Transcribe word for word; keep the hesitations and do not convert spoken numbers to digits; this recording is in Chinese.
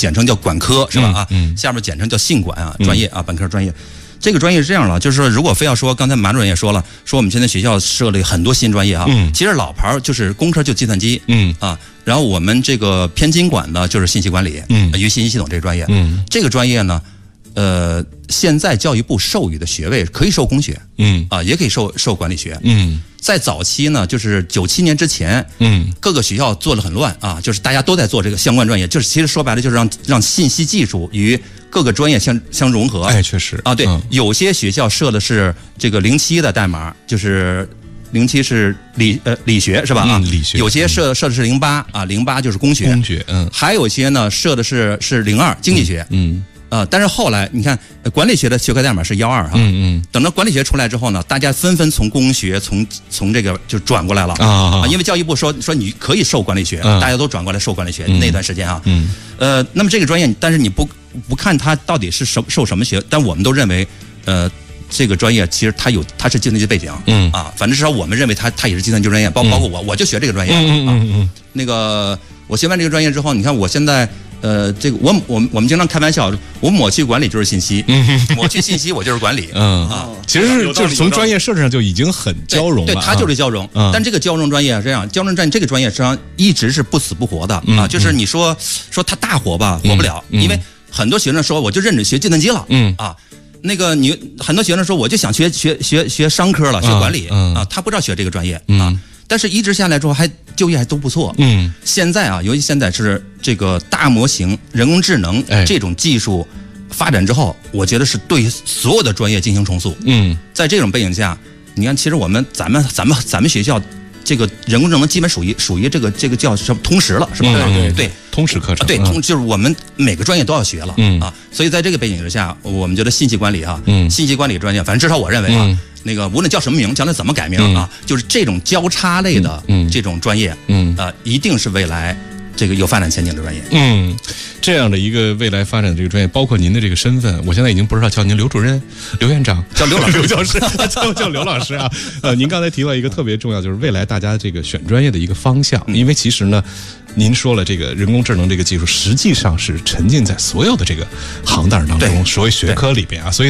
简称叫管科是吧？啊， 嗯， 下面简称叫信管啊，专业啊，本科专业。这个专业是这样了，就是说，如果非要说，刚才马主任也说了，说我们现在学校设了很多新专业啊， 嗯， 其实老牌就是工科就计算机， 嗯啊，然后我们这个偏经管的就是信息管理， 嗯， 与信息系统这个专业， 嗯， 这个专业呢，呃，现在教育部授予的学位可以授工学， 嗯， 啊，也可以授授管理学， 嗯。 在早期呢，就是九七年之前， 嗯， 各个学校做得很乱啊，就是大家都在做这个相关专业，就是其实说白了就是让让信息技术与各个专业相相融合。 哎，确实啊，对， 嗯、 有些学校设的是这个零七的代码，就是零七是理呃理学是吧？啊， 嗯、理学。 有些设设的是零八啊，零八就是工学。 工学，嗯。 还有些呢设的是是零二经济学， 嗯。嗯呃，但是后来你看，管理学的学科代码是幺二哈， 嗯嗯， 等到管理学出来之后呢，大家纷纷从工学从从这个就转过来了啊啊， 因为教育部说说你可以授管理学， 嗯、 大家都转过来授管理学、 嗯、 那段时间啊， 嗯， 呃，那么这个专业，但是你不不看它到底是什受什么学，但我们都认为，呃，这个专业其实它有它是计算机背景， 嗯啊，反正至少我们认为它它也是计算机专业，包包括我我就学这个专业， 嗯嗯嗯嗯， 那个我学完这个专业之后，你看我现在。呃，这个我我们我们经常开玩笑，我抹去管理就是信息，抹去信息我就是管理， 嗯啊， 其实是就是从专业设置上就已经很交融了， 对，它就是交融。但这个交融专业是这样，交融专业这个专业实际上一直是不死不活的啊，就是你说说它大火吧，火不了，因为很多学生说我就认真学计算机了，嗯啊，那个你很多学生说我就想学学学学商科了，学管理啊，他不知道学这个专业啊。但是一直下来之后，还就业还都不错。嗯，现在啊，尤其现在是这个大模型、人工智能这种技术发展之后，我觉得是对所有的专业进行重塑。嗯，在这种背景下，你看，其实我们咱们咱们咱们学校这个人工智能基本属于属于这个这个叫什么通识了，是吧？对对对， 通识课程。 对，通就是我们每个专业都要学了。嗯啊，所以在这个背景之下，我们觉得信息管理啊，嗯，信息管理专业，反正至少我认为啊。那个无论叫什么名，将来怎么改名啊，嗯、就是这种交叉类的这种专业，嗯，呃，一定是未来这个有发展前景的专业。 嗯，这样的一个未来发展的这个专业，包括您的这个身份，我现在已经不知道叫您刘主任、刘院长、 叫刘老师、 刘教师，叫叫刘老师啊。呃，您刚才提到一个特别重要，就是未来大家这个选专业的一个方向，因为其实呢。您说了，这个人工智能这个技术实际上是沉浸在所有的这个行当当中，所谓学科里边啊，所以。